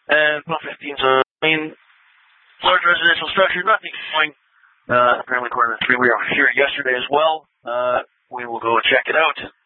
And 1215's a large residential structure, nothing going. Apparently, according to the 3, we were here yesterday as well. We will go check it out.